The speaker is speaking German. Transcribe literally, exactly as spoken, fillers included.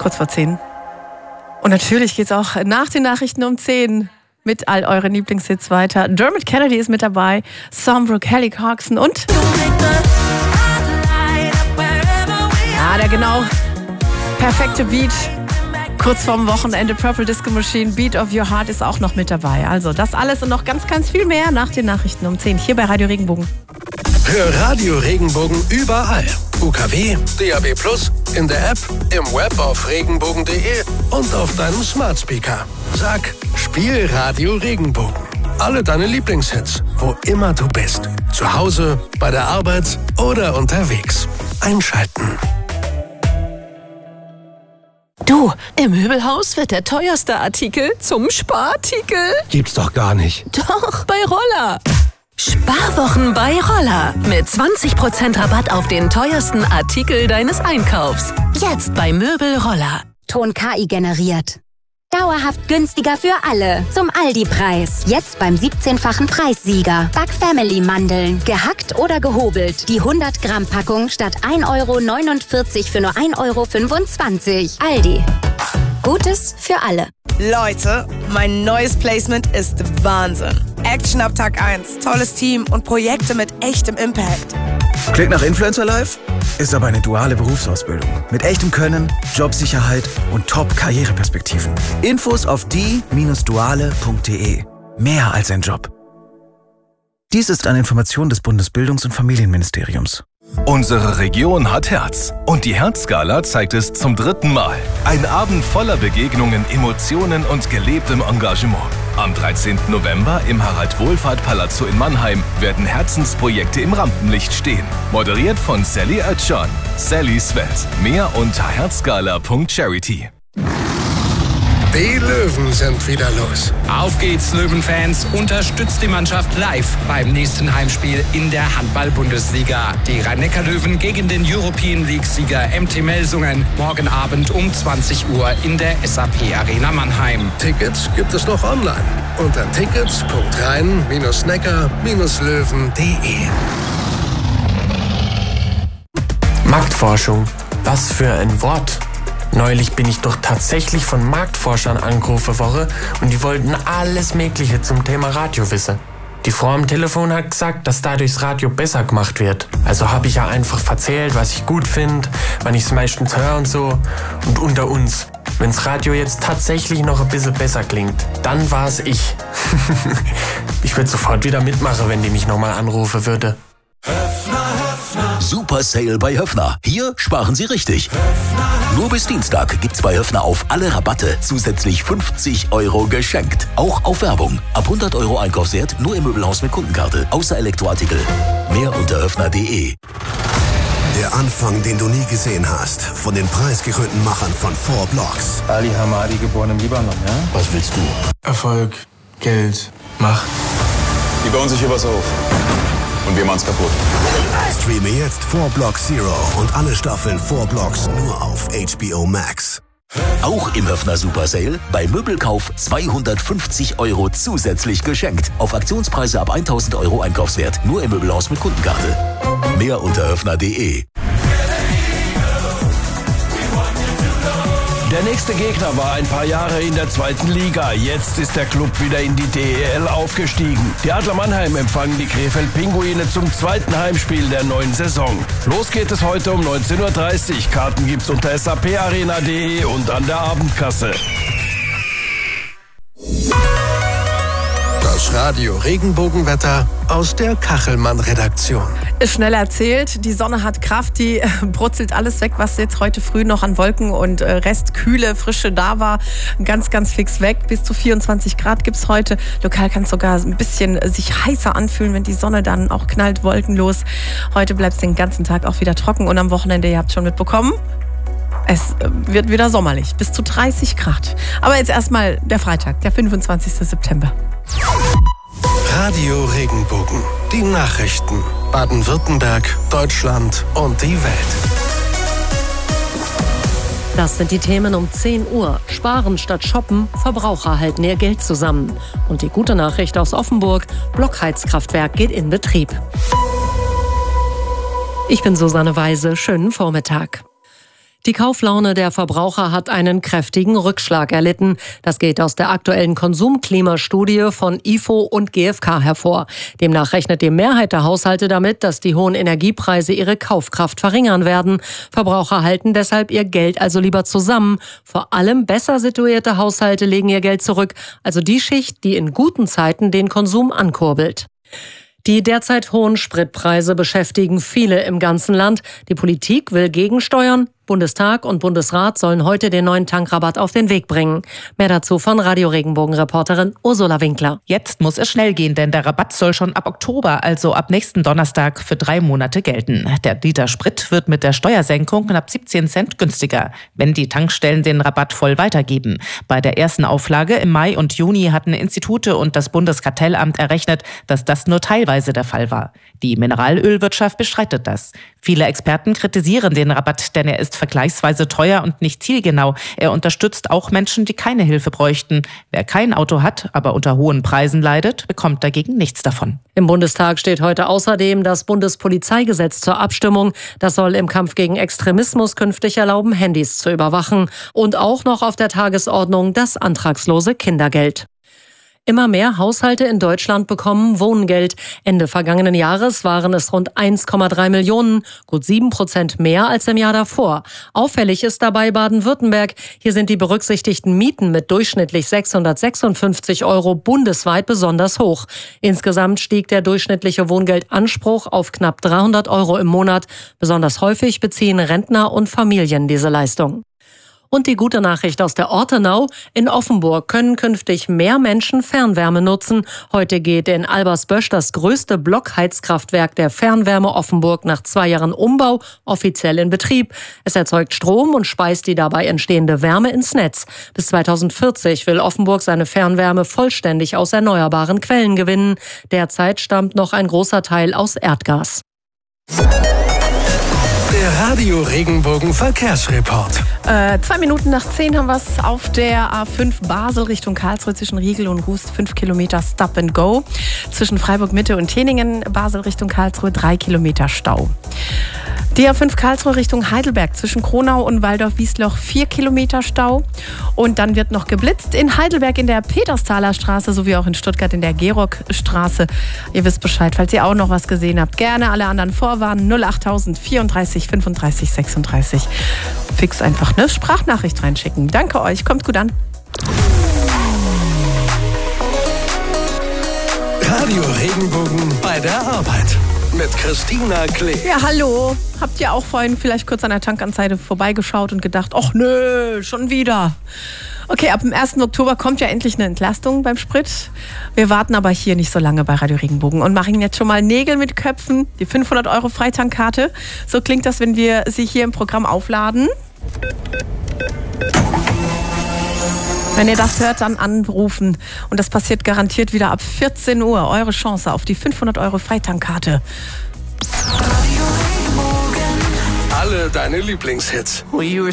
kurz vor zehn. Und natürlich geht's auch nach den Nachrichten um zehn mit all euren Lieblingshits weiter. Dermot Kennedy ist mit dabei, Sombrook, Kelly Clarkson und... Ja, der genau perfekte Beat. Kurz vorm Wochenende, Purple Disco Machine, Beat of Your Heart ist auch noch mit dabei. Also das alles und noch ganz, ganz viel mehr nach den Nachrichten um zehn hier bei Radio Regenbogen. Hör Radio Regenbogen überall. U K W, D A B plus, in der App, im Web auf regenbogen punkt de und auf deinem Smart Speaker. Sag, spiel Radio Regenbogen. Alle deine Lieblingshits, wo immer du bist. Zu Hause, bei der Arbeit oder unterwegs. Einschalten. Du, im Möbelhaus wird der teuerste Artikel zum Sparartikel. Gibt's doch gar nicht. Doch, bei Roller. Sparwochen bei Roller. Mit zwanzig Prozent Rabatt auf den teuersten Artikel deines Einkaufs. Jetzt bei Möbel Roller. Ton K I generiert. Dauerhaft günstiger für alle. Zum Aldi-Preis. Jetzt beim siebzehnfachen Preissieger. Back Family Mandeln. Gehackt oder gehobelt. Die hundert Gramm Packung statt ein Euro neunundvierzig für nur ein Euro fünfundzwanzig. Aldi. Gutes für alle. Leute, mein neues Placement ist Wahnsinn. Action ab Tag eins, tolles Team und Projekte mit echtem Impact. Klingt nach Influencer Life? Ist aber eine duale Berufsausbildung. Mit echtem Können, Jobsicherheit und Top-Karriereperspektiven. Infos auf die Bindestrich duale Punkt de. Mehr als ein Job. Dies ist eine Information des Bundesbildungs- und Familienministeriums. Unsere Region hat Herz. Und die Herzgala zeigt es zum dritten Mal. Ein Abend voller Begegnungen, Emotionen und gelebtem Engagement. Am dreizehnten November im Harald-Wohlfahrt-Palazzo in Mannheim werden Herzensprojekte im Rampenlicht stehen. Moderiert von Sally Oetschan. Sallys Welt. Mehr unter herzgala punkt charity. Die Löwen sind wieder los. Auf geht's, Löwenfans. Unterstützt die Mannschaft live beim nächsten Heimspiel in der Handball-Bundesliga. Die Rhein-Neckar-Löwen gegen den European League-Sieger M T Melsungen. Morgen Abend um zwanzig Uhr in der S A P Arena Mannheim. Tickets gibt es noch online unter tickets punkt rhein neckar löwen punkt de. Marktforschung. Was für ein Wort. Neulich bin ich doch tatsächlich von Marktforschern angerufen worden und die wollten alles Mögliche zum Thema Radio wissen. Die Frau am Telefon hat gesagt, dass dadurch das Radio besser gemacht wird. Also habe ich ja einfach erzählt, was ich gut finde, wann ich es meistens höre und so. Und unter uns, wenn's Radio jetzt tatsächlich noch ein bisschen besser klingt, dann war es ich. Ich würde sofort wieder mitmachen, wenn die mich nochmal anrufen würde. Super Sale bei Höffner. Hier sparen Sie richtig. Nur bis Dienstag gibt's bei Höffner auf alle Rabatte zusätzlich fünfzig Euro geschenkt. Auch auf Werbung. Ab hundert Euro Einkaufswert nur im Möbelhaus mit Kundenkarte. Außer Elektroartikel. Mehr unter höffner punkt de. Der Anfang, den du nie gesehen hast. Von den preisgekrönten Machern von Four Blocks. Ali Hamadi, geboren im Libanon, ja? Was willst du? Erfolg, Geld, Macht. Die bauen sich hier was auf. Und wir machen's kaputt. Streame jetzt Four Blocks Zero und alle Staffeln Four Blocks nur auf H B O Max. Auch im Höffner Super Sale. Bei Möbelkauf zweihundertfünfzig Euro zusätzlich geschenkt. Auf Aktionspreise ab tausend Euro Einkaufswert. Nur im Möbelhaus mit Kundenkarte. Mehr unter höffner punkt de. Der nächste Gegner war ein paar Jahre in der zweiten Liga. Jetzt ist der Club wieder in die D E L aufgestiegen. Die Adler Mannheim empfangen die Krefeld-Pinguine zum zweiten Heimspiel der neuen Saison. Los geht es heute um neunzehn Uhr dreißig. Karten gibt's unter S A P arena punkt de und an der Abendkasse. Das Radio Regenbogenwetter aus der Kachelmann-Redaktion. Ist schnell erzählt, die Sonne hat Kraft, die brutzelt alles weg, was jetzt heute früh noch an Wolken und Restkühle, Frische da war, ganz, ganz fix weg. Bis zu vierundzwanzig Grad gibt's heute. Lokal kann es sogar ein bisschen sich heißer anfühlen, wenn die Sonne dann auch knallt, wolkenlos. Heute bleibt es den ganzen Tag auch wieder trocken und am Wochenende, ihr habt schon mitbekommen, es wird wieder sommerlich, bis zu dreißig Grad. Aber jetzt erstmal der Freitag, der fünfundzwanzigsten September. Radio Regenbogen, die Nachrichten, Baden-Württemberg, Deutschland und die Welt. Das sind die Themen um zehn Uhr. Sparen statt shoppen, Verbraucher halten ihr Geld zusammen. Und die gute Nachricht aus Offenburg, Blockheizkraftwerk geht in Betrieb. Ich bin Susanne Weise, schönen Vormittag. Die Kauflaune der Verbraucher hat einen kräftigen Rückschlag erlitten. Das geht aus der aktuellen Konsumklimastudie von I F O und G f K hervor. Demnach rechnet die Mehrheit der Haushalte damit, dass die hohen Energiepreise ihre Kaufkraft verringern werden. Verbraucher halten deshalb ihr Geld also lieber zusammen. Vor allem besser situierte Haushalte legen ihr Geld zurück, also die Schicht, die in guten Zeiten den Konsum ankurbelt. Die derzeit hohen Spritpreise beschäftigen viele im ganzen Land. Die Politik will gegensteuern. Bundestag und Bundesrat sollen heute den neuen Tankrabatt auf den Weg bringen. Mehr dazu von Radio Regenbogen-Reporterin Ursula Winkler. Jetzt muss es schnell gehen, denn der Rabatt soll schon ab Oktober, also ab nächsten Donnerstag, für drei Monate gelten. Der Liter Sprit wird mit der Steuersenkung knapp siebzehn Cent günstiger, wenn die Tankstellen den Rabatt voll weitergeben. Bei der ersten Auflage im Mai und Juni hatten Institute und das Bundeskartellamt errechnet, dass das nur teilweise der Fall war. Die Mineralölwirtschaft bestreitet das. Viele Experten kritisieren den Rabatt, denn er ist vergleichsweise teuer und nicht zielgenau. Er unterstützt auch Menschen, die keine Hilfe bräuchten. Wer kein Auto hat, aber unter hohen Preisen leidet, bekommt dagegen nichts davon. Im Bundestag steht heute außerdem das Bundespolizeigesetz zur Abstimmung. Das soll im Kampf gegen Extremismus künftig erlauben, Handys zu überwachen. Und auch noch auf der Tagesordnung das antragslose Kindergeld. Immer mehr Haushalte in Deutschland bekommen Wohngeld. Ende vergangenen Jahres waren es rund eins Komma drei Millionen, gut sieben Prozent mehr als im Jahr davor. Auffällig ist dabei Baden-Württemberg. Hier sind die berücksichtigten Mieten mit durchschnittlich sechshundertsechsundfünfzig Euro bundesweit besonders hoch. Insgesamt stieg der durchschnittliche Wohngeldanspruch auf knapp dreihundert Euro im Monat. Besonders häufig beziehen Rentner und Familien diese Leistung. Und die gute Nachricht aus der Ortenau: In Offenburg können künftig mehr Menschen Fernwärme nutzen. Heute geht in Albersbösch das größte Blockheizkraftwerk der Fernwärme Offenburg nach zwei Jahren Umbau offiziell in Betrieb. Es erzeugt Strom und speist die dabei entstehende Wärme ins Netz. Bis zweitausendvierzig will Offenburg seine Fernwärme vollständig aus erneuerbaren Quellen gewinnen. Derzeit stammt noch ein großer Teil aus Erdgas. Der Radio Regenbogen Verkehrsreport. Äh, zwei Minuten nach zehn haben wir es auf der A fünf Basel Richtung Karlsruhe zwischen Riegel und Rust. Fünf Kilometer Stop and Go. Zwischen Freiburg Mitte und Teningen Basel Richtung Karlsruhe drei Kilometer Stau. Die A fünf Karlsruhe Richtung Heidelberg zwischen Kronau und Waldorf-Wiesloch vier Kilometer Stau. Und dann wird noch geblitzt in Heidelberg in der Petersthaler Straße sowie auch in Stuttgart in der Gerockstraße. Ihr wisst Bescheid, falls ihr auch noch was gesehen habt. Gerne alle anderen vorwarnen. null achttausend vierunddreißig fünfunddreißig sechsunddreißig. Fix einfach eine Sprachnachricht reinschicken. Danke euch, kommt gut an. Radio Regenbogen bei der Arbeit mit Christina Klee. Ja, hallo. Habt ihr auch vorhin vielleicht kurz an der Tankanzeige vorbeigeschaut und gedacht, ach nö, schon wieder. Okay, ab dem ersten Oktober kommt ja endlich eine Entlastung beim Sprit. Wir warten aber hier nicht so lange bei Radio Regenbogen und machen jetzt schon mal Nägel mit Köpfen. Die fünfhundert Euro Freitankarte. So klingt das, wenn wir sie hier im Programm aufladen. Wenn ihr das hört, dann anrufen. Und das passiert garantiert wieder ab vierzehn Uhr. Eure Chance auf die fünfhundert Euro Freitankarte. Alle deine Lieblingshits.